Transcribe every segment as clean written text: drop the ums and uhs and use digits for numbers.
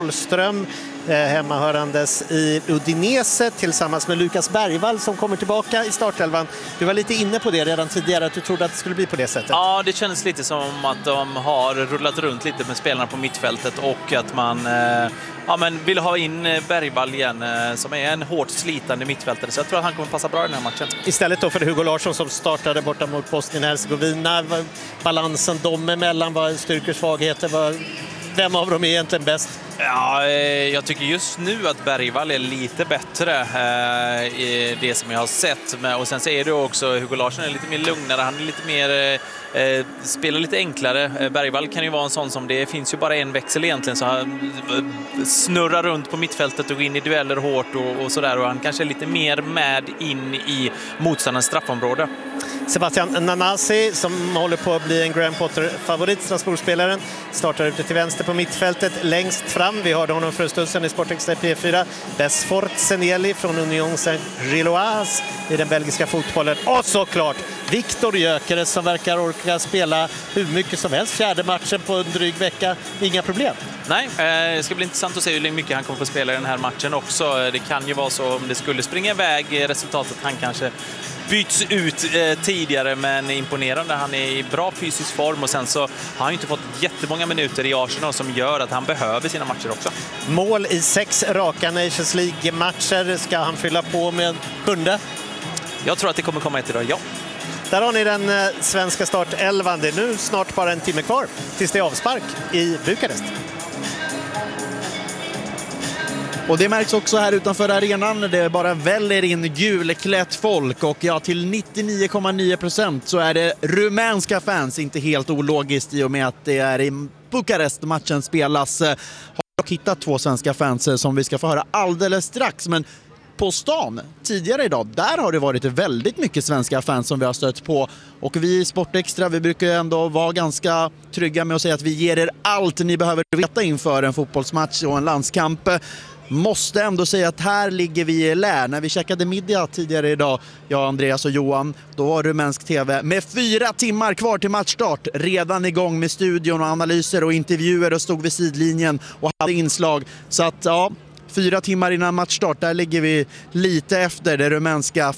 Ström hemmahörandes i Udinese tillsammans med Lukas Bergvall som kommer tillbaka i startelvan. Du var lite inne på det redan tidigare, att du trodde att det skulle bli på det sättet. Ja, det känns lite som att de har rullat runt lite med spelarna på mittfältet och att man vill ha in Bergvall igen som är en hårt slitande mittfältare. Så jag tror att han kommer passa bra i den här matchen. Istället då för Hugo Larsson som startade borta mot Bosnien-Hercegovina. Balansen dem emellan, var styrkor och svagheter, vem av dem är egentligen bäst? Ja, jag tycker just nu att Bergvall är lite bättre i det som jag har sett. Och sen så är det också, Hugo Larsson är lite mer lugnare, han är lite mer, spelar lite enklare. Bergvall kan ju vara en sån som, det finns ju bara en växel egentligen, så han snurrar runt på mittfältet och går in i dueller hårt och sådär. Och han kanske är lite mer med in i motståndarens straffområde. Sebastian Nanasi som håller på att bli en Graham Potter-favorit, Strasbourg-spelaren, startar ute till vänster på mittfältet längst fram. Vi hörde honom för en stund sedan i Sportextra P4. Besfort Seneli från Union Saint-Gilloise i den belgiska fotbollen. Och såklart Viktor Gyökeres som verkar orka spela hur mycket som helst. Fjärde matchen på en dryg vecka. Inga problem. Nej, det ska bli intressant att se hur mycket han kommer få spela i den här matchen också. Det kan ju vara så om det skulle springa iväg resultatet, han kanske byts ut tidigare, men imponerande. Han är i bra fysisk form och sen så har han inte fått jättemånga minuter i Arsenal som gör att han behöver sina matcher också. Mål i 6 raka Nations League-matcher. Ska han fylla på med en 7:e? Jag tror att det kommer komma ett idag, ja. Där har ni den svenska startelvan. Det är nu snart bara en timme kvar tills det är avspark i Bukarest. Och det märks också här utanför arenan. Det bara väller in gulklätt folk. Och ja, till 99,9% så är det rumänska fans. Inte helt ologiskt i och med att det är i Bukarest matchen spelas. Har dock hittat 2 svenska fans som vi ska få höra alldeles strax. Men på stan tidigare idag, där har det varit väldigt mycket svenska fans som vi har stött på. Och vi i Sportextra, vi brukar ändå vara ganska trygga med att säga att vi ger er allt ni behöver veta inför en fotbollsmatch och en landskamp. Måste ändå säga att här ligger vi i lä. När vi checkade middag tidigare idag, jag, Andreas och Johan, då var rumänsk tv med 4 timmar kvar till matchstart redan igång med studion och analyser och intervjuer och stod vid sidlinjen och hade inslag. Så att ja, 4 timmar innan matchstart, där ligger vi lite efter det rumänska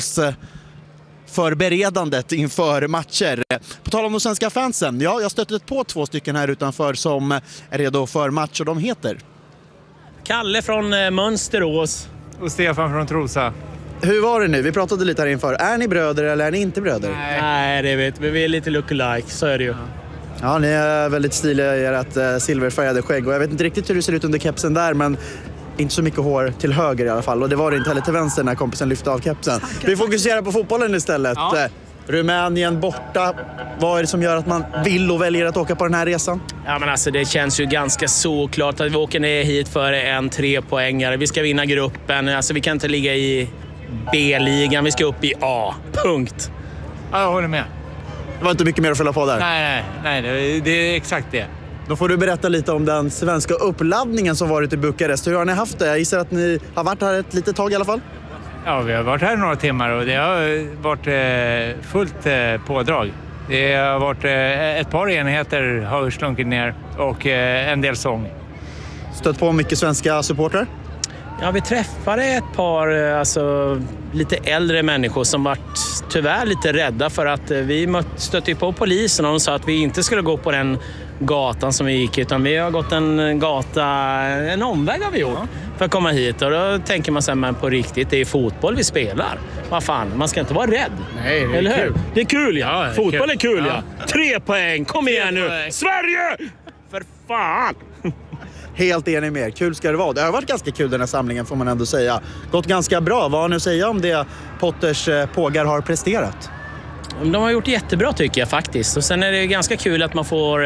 fotbollsförberedandet inför matcher. På tal om de svenska fansen, ja, jag stötte på 2 stycken här utanför som är redo för match och de heter Kalle från Mönsterås och Stefan från Trosa. Hur var det nu? Vi pratade lite här inför. Är ni bröder eller är ni inte bröder? Nej, det vet vi. Vi är lite look-alike, så är det ju. Ja, ni är väldigt stiliga i ert silverfärgade skägg. Och jag vet inte riktigt hur det ser ut under kepsen där, men inte så mycket hår till höger i alla fall. Och det var det inte heller till vänster när kompisen lyfte av kepsen. Vi fokuserar på fotbollen istället. Ja. Rumänien borta. Vad är det som gör att man vill och väljer att åka på den här resan? Ja, men alltså det känns ju ganska såklart att vi åker ner hit för en 3-poängare. Vi ska vinna gruppen. Alltså vi kan inte ligga i B-ligan. Vi ska upp i A. Punkt. Ja, jag håller med. Det var inte mycket mer att fylla på där. Nej, det är exakt det. Då får du berätta lite om den svenska uppladdningen som varit i Bukarest. Hur har ni haft det? Jag gissar att ni har varit här ett litet tag i alla fall. Ja, vi har varit här några timmar och det har varit fullt pådrag. Det har varit ett par enheter har slunkit ner och en del sång. Stött på mycket svenska supportrar? Ja, vi träffade ett par lite äldre människor som varit tyvärr lite rädda för att vi stötte på polisen och de sa att vi inte skulle gå på den gatan som vi gick, utan vi har gått en omväg har vi gjort för att komma hit. Och då tänker man sig, men på riktigt, det är fotboll vi spelar. Vad fan, man ska inte vara rädd. Nej, det är eller kul. Hur? Det är kul, ja. Ja, Fotboll är kul, ja. 3 poäng, kom igen nu. Sverige! För fan! Helt enig med er. Kul ska det vara. Det har varit ganska kul den här samlingen, får man ändå säga. Gått ganska bra. Vad har ni att säga om det Potters pågar har presterat? De har gjort jättebra tycker jag faktiskt. Och sen är det ganska kul att man får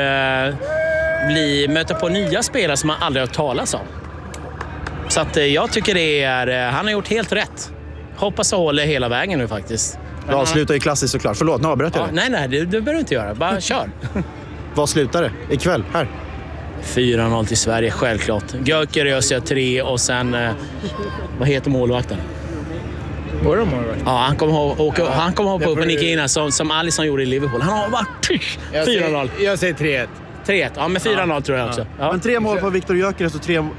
möta på nya spelare som man aldrig har talat om. Så att jag tycker det är, han har gjort helt rätt. Hoppas att hålla hela vägen nu faktiskt. Du avslutar ju klassiskt såklart. Förlåt, nu avbröt jag. Nej, det behöver du inte göra. Bara kör. Vad slutar det ikväll här? 4-0 till Sverige, självklart. Gyökeres gör 3 och sen, vad heter målvakten? Våra målvakt? Ja, han kommer hoppa upp och nicka in som Alisson gjorde i Liverpool. Han har varit 4-0. Jag säger 3-1. 3-1. Ja, men 4-0 tror jag också. Ja. Men 3 mål på Viktor Gyökeres och 3